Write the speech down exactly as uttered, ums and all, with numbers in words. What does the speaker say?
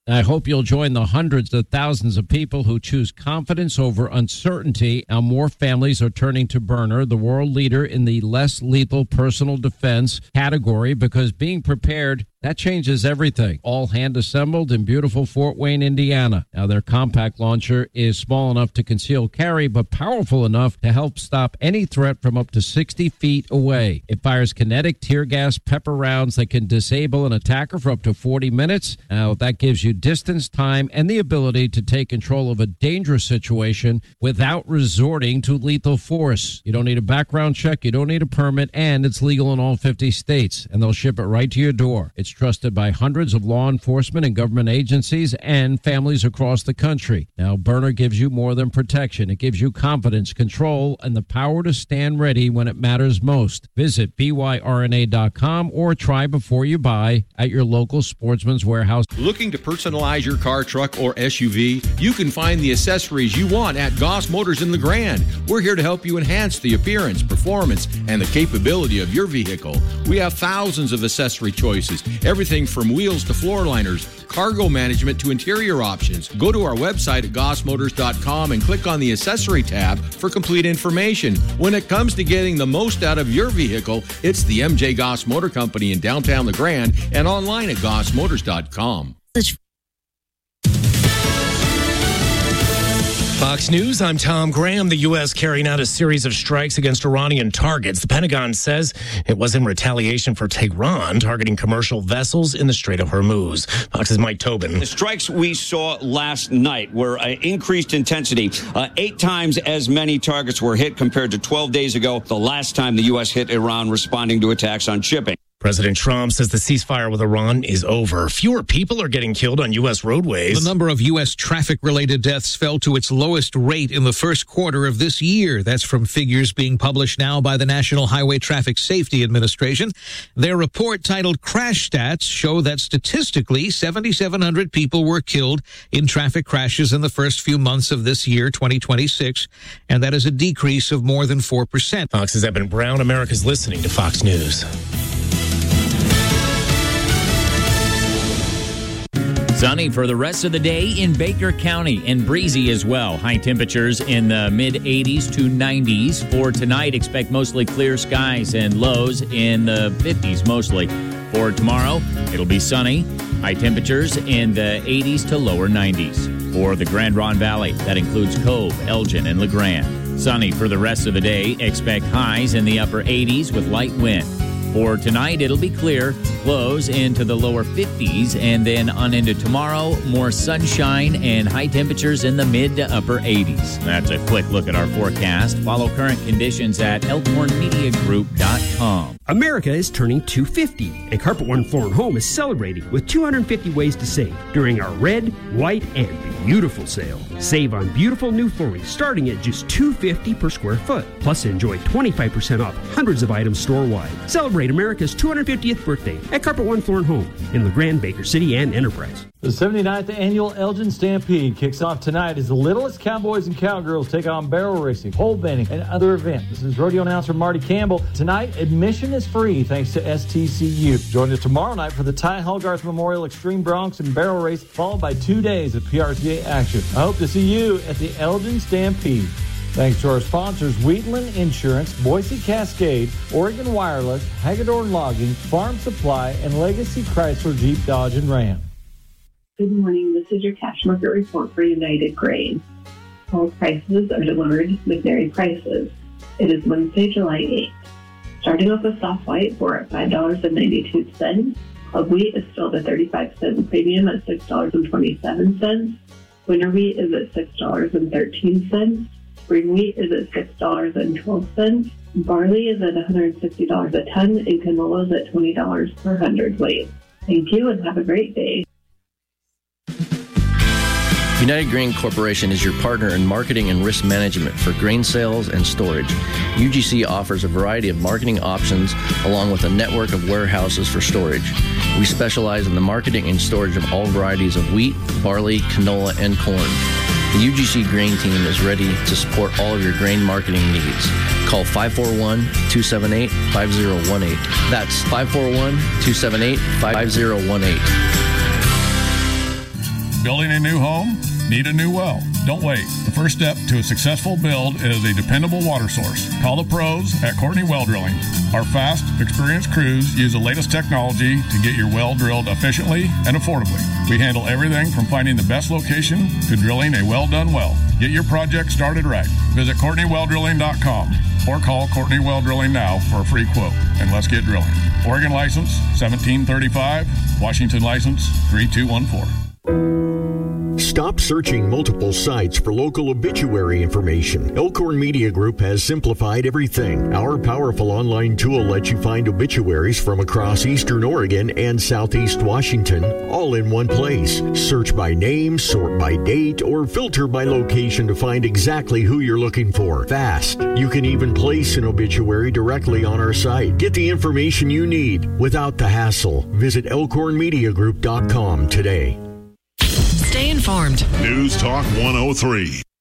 I hope you'll join the hundreds of thousands of people who choose confidence over uncertainty. Now more families are turning to Byrna, the world leader in the less lethal personal defense category, because being prepared, that changes everything. All hand assembled in beautiful Fort Wayne, Indiana. Now their compact launcher is small enough to conceal carry, but powerful enough to help stop any threat from up to sixty feet away. It fires kinetic tear gas pepper rounds that can disable an attacker for up to forty minutes. Now that gives you distance, time, and the ability to take control of a dangerous situation without resorting to lethal force. You don't need a background check, you don't need a permit, and it's legal in all fifty states, and they'll ship it right to your door. It's trusted by hundreds of law enforcement and government agencies and families across the country. Now, Byrna gives you more than protection. It gives you confidence, control, and the power to stand ready when it matters most. Visit B Y R N A dot com or try before you buy at your local Sportsman's Warehouse. Looking to personalize your car, truck, or S U V? You can find the accessories you want at Goss Motors in LeGrand. We're here to help you enhance the appearance, performance, and the capability of your vehicle. We have thousands of accessory choices, everything from wheels to floor liners, cargo management to interior options. Go to our website at goss motors dot com and click on the accessory tab for complete information. When it comes to getting the most out of your vehicle, it's the M J Goss Motor Company in downtown LeGrand and online at goss motors dot com. Fox News, I'm Tom Graham. The U S carrying out a series of strikes against Iranian targets. The Pentagon says it was in retaliation for Tehran targeting commercial vessels in the Strait of Hormuz. Fox's Mike Tobin. The strikes we saw last night were uh, increased intensity. Uh, eight times as many targets were hit compared to twelve days ago, the last time the U S hit Iran responding to attacks on shipping. President Trump says the ceasefire with Iran is over. Fewer people are getting killed on U S roadways. The number of U S traffic-related deaths fell to its lowest rate in the first quarter of this year. That's from figures being published now by the National Highway Traffic Safety Administration. Their report titled Crash Stats show that statistically seven thousand seven hundred people were killed in traffic crashes in the first few months of this year, twenty twenty-six, and that is a decrease of more than four percent. Fox's Eben Brown. America's listening to Fox News. Sunny for the rest of the day in Baker County and breezy as well. High temperatures in the mid eighties to nineties. For tonight, expect mostly clear skies and lows in the fifties mostly. For tomorrow, it'll be sunny. High temperatures in the eighties to lower nineties. For the Grand Ronde Valley, that includes Cove, Elgin, and LeGrand. Sunny for the rest of the day. Expect highs in the upper eighties with light wind. For tonight, it'll be clear, lows into the lower fifties, and then on into tomorrow, more sunshine and high temperatures in the mid to upper eighties. That's a quick look at our forecast. Follow current conditions at elkhorn media group dot com. America is turning two hundred fifty, and Carpet One Floor and Home is celebrating with two hundred fifty ways to save during our red, white, and beautiful sale. Save on beautiful new flooring starting at just two hundred fifty dollars per square foot. Plus, enjoy twenty-five percent off hundreds of items store-wide. Celebrate America's two hundred fiftieth birthday at Carpet One Floor and Home in LeGrand, Baker City, and Enterprise. The seventy-ninth Annual Elgin Stampede kicks off tonight as the Littlest Cowboys and Cowgirls take on barrel racing, pole bending, and other events. This is rodeo announcer Marty Campbell. Tonight, admission is free thanks to S T C U. Join us tomorrow night for the Ty Hallgarth Memorial Extreme Broncs and Barrel Race, followed by two days of P R T A action. I hope to see you at the Elgin Stampede. Thanks to our sponsors, Wheatland Insurance, Boise Cascade, Oregon Wireless, Hagedorn Logging, Farm Supply, and Legacy Chrysler Jeep Dodge and Ram. Good morning. This is your cash market report for United Grain. All prices are delivered with varied prices. It is Wednesday, July eighth. Starting off with soft white, we're at five dollars and ninety-two cents. Club wheat is still at a thirty-five cent premium at six dollars and twenty-seven cents. Winter wheat is at six dollars and thirteen cents. Spring wheat is at six dollars and twelve cents. Barley is at one hundred sixty dollars a ton, and canola is at twenty dollars per hundredweight. Thank you and have a great day. United Grain Corporation is your partner in marketing and risk management for grain sales and storage. U G C offers a variety of marketing options along with a network of warehouses for storage. We specialize in the marketing and storage of all varieties of wheat, barley, canola, and corn. The U G C Grain Team is ready to support all of your grain marketing needs. Call five four one, two seven eight, five zero one eight. That's five four one, two seven eight, five zero one eight. Building a new home? Need a new well? Don't wait. The first step to a successful build is a dependable water source. Call the pros at Courtney Well Drilling. Our fast, experienced crews use the latest technology to get your well drilled efficiently and affordably. We handle everything from finding the best location to drilling a well-done well. Get your project started right. Visit Courtney Well Drilling dot com or call Courtney Well Drilling now for a free quote, and let's get drilling. Oregon license seventeen thirty-five, Washington license three two one four. Stop searching multiple sites for local obituary information. Elkhorn Media Group has simplified everything. Our powerful online tool lets you find obituaries from across eastern Oregon and southeast Washington, all in one place. Search by name, sort by date, or filter by location to find exactly who you're looking for. Fast. You can even place an obituary directly on our site. Get the information you need without the hassle. Visit elkhorn media group dot com today. Stay informed. News Talk one oh three.